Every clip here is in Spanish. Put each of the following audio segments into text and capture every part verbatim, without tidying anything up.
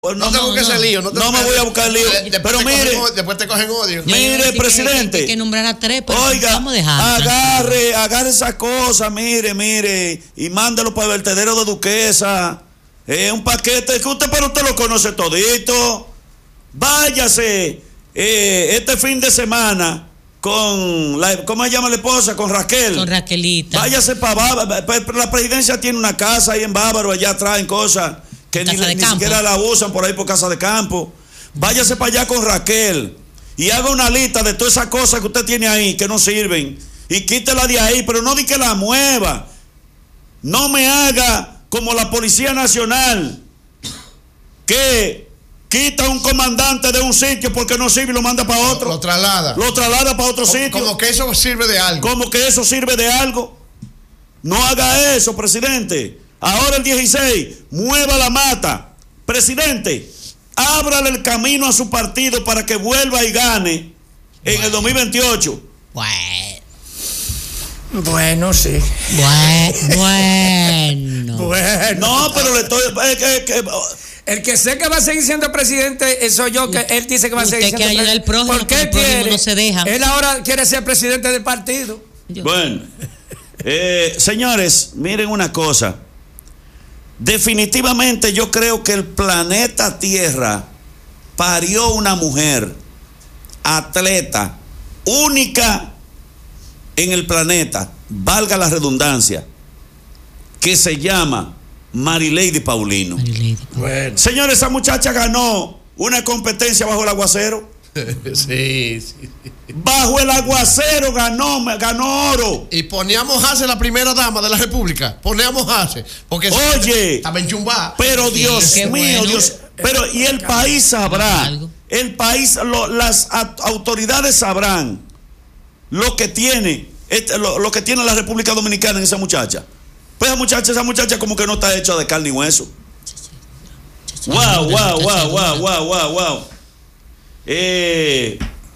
Pues no, no te busques no, el lío. No, te no me voy a buscar el lío. De, pero mire. Cogen, después te cogen odio. Mire, presidente. Hay que, que nombrar a tres. Oiga, agarre, agarre esa cosa, mire, mire. Y mándelo para el vertedero de Duquesa. Es eh, un paquete que usted, pero usted lo conoce todito. Váyase eh, este fin de semana con la, ¿cómo se llama la esposa? Con Raquel. Con Raquelita. Váyase para Bávaro. La presidencia tiene una casa ahí en Bávaro, allá traen cosas que ni, ni siquiera la usan por ahí por casa de campo. Váyase para allá con Raquel y haga una lista de todas esas cosas que usted tiene ahí que no sirven y quítela de ahí, pero no di que la mueva. No me haga como la Policía Nacional, que quita a un comandante de un sitio porque no sirve y lo manda para otro. Lo, lo traslada. Lo traslada para otro como, sitio. Como que eso sirve de algo. Como que eso sirve de algo. No haga eso, presidente. Ahora el dieciséis, mueva la mata. Presidente, ábrale el camino a su partido para que vuelva y gane en bueno. el dos mil veintiocho. Bueno. Bueno, sí. Bueno. Bueno. No, pero le estoy... Eh, eh, eh, el que sé que va a seguir siendo presidente soy yo, que él dice que va a seguir siendo presidente. El prójimo, ¿por qué el prójimo quiere? No se deja. Él ahora quiere ser presidente del partido. Yo. Bueno, eh, señores, miren una cosa. Definitivamente yo creo que el planeta Tierra parió una mujer atleta única en el planeta, valga la redundancia, que se llama Marileidy Paulino. Marileidy. Bueno. Señores, esa muchacha ganó una competencia bajo el aguacero. Sí, sí. Bajo el aguacero ganó, ganó oro. Y poníamos a la primera dama de la República. Poníamos a porque oye, estaba enchumbada. Pero Dios sí, mío, bueno. Dios. Pero y el país sabrá, el país, lo, las autoridades sabrán lo que tiene, lo, lo que tiene la República Dominicana en esa muchacha. Pues esa muchacha, esa muchacha como que no está hecha de carne y hueso. Wow, wow, wow, wow, wow, wow, wow. Eh,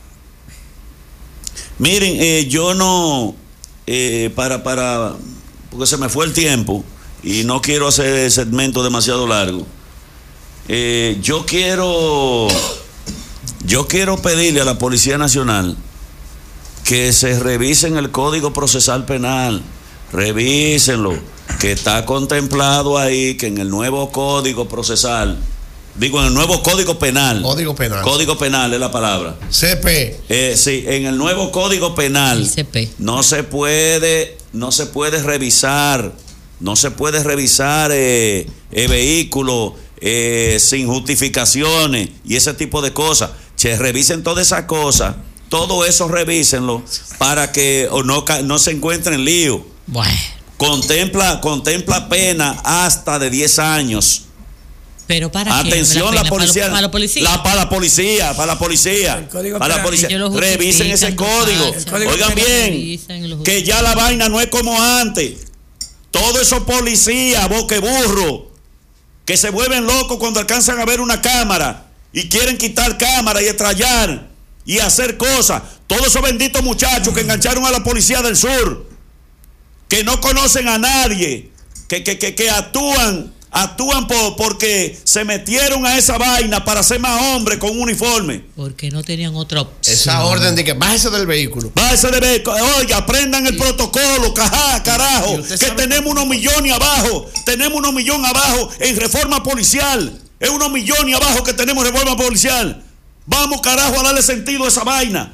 miren, eh, yo no, eh, para, para, porque se me fue el tiempo y no quiero hacer el segmento demasiado largo. Eh, yo quiero, yo quiero pedirle a la Policía Nacional que se revisen el Código Procesal Penal, revísenlo, que está contemplado ahí, que en el nuevo Código Procesal, digo, en el nuevo Código Penal. Código Penal. Código Penal es la palabra. C P. Eh, sí, en el nuevo Código Penal C P. no se puede, no se puede revisar, no se puede revisar eh, eh, vehículos eh, sin justificaciones y ese tipo de cosas. Che, revisen todas esas cosas, todo eso revísenlo para que o no, no se encuentren en lío. Bueno. Contempla, contempla pena hasta de diez años. Pero para atención, qué? la policía, para, la policía. La, para la policía, para la policía, para la policía. Revisen ese código. código Oigan bien, que ya la vaina no es como antes. Todos esos policías, boqueburro, que se vuelven locos cuando alcanzan a ver una cámara y quieren quitar cámara y estrellar y hacer cosas. Todos esos benditos muchachos que engancharon a la policía del sur, que no conocen a nadie, que, que, que, que actúan, actúan por, porque se metieron a esa vaina para ser más hombres con un uniforme. Porque no tenían otra opción. Esa orden de que bájese del vehículo. Bájese del vehículo. Oiga, aprendan el y, protocolo, cajá, carajo, que tenemos unos millones abajo, tenemos unos millones abajo en reforma policial. Es unos millones abajo que tenemos en reforma policial. Vamos, carajo, a darle sentido a esa vaina.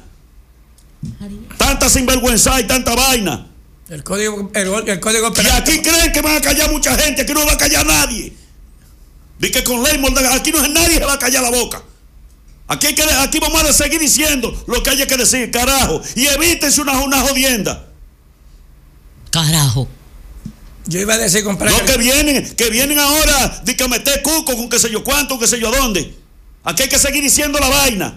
Tanta sinvergüenza y tanta vaina. El código, el, el código penal. Y aquí creen que van a callar mucha gente, aquí no va a callar nadie. Dice que con ley, aquí no es nadie que va a callar la boca. Aquí, hay que, aquí vamos a seguir diciendo lo que haya que decir, carajo. Y evítense una, una jodienda. Carajo. Yo iba a decir comprar. Los que vienen, que vienen ahora, de que meter cuco con qué sé yo cuánto, qué sé yo dónde. Aquí hay que seguir diciendo la vaina.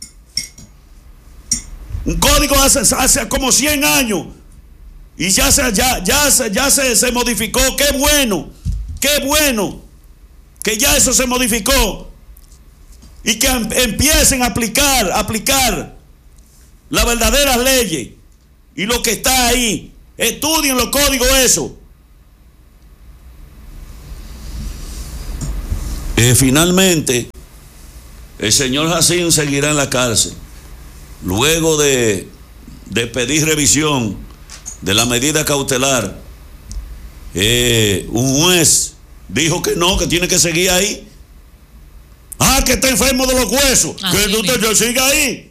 Un código hace, hace como cien años. Y ya se, ya, ya, se, ya se, se modificó. Qué bueno, qué bueno que ya eso se modificó. Y que em, empiecen a aplicar, a aplicar las verdaderas leyes. Y lo que está ahí. Estudien los códigos eso. Eh, finalmente, el señor Jacín seguirá en la cárcel. Luego de, de pedir revisión de la medida cautelar, eh, un juez dijo que no, que tiene que seguir ahí. Ah, que está enfermo de los huesos. Ah, que usted sí, siga ahí.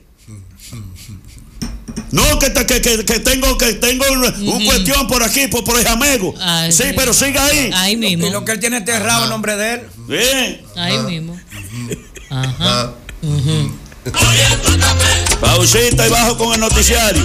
No, que, que, que, que tengo que tengo uh-huh. un cuestión por aquí, por, por el jamego. Ay, sí, sí, pero siga ahí. Ahí mismo. Y lo que él tiene enterrado en nombre de él. Bien. Ahí ah. mismo. Ajá. Uh-huh. Pausita y bajo con el noticiario.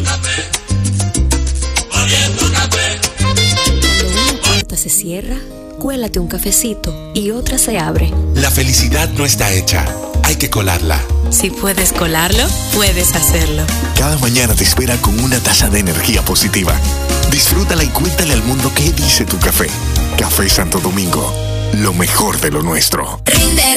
Cuando una puerta se cierra, cuélate un cafecito y otra se abre. La felicidad no está hecha, hay que colarla. Si puedes colarlo, puedes hacerlo. Cada mañana te espera con una taza de energía positiva. Disfrútala y cuéntale al mundo qué dice tu café. Café Santo Domingo, lo mejor de lo nuestro. Rinde.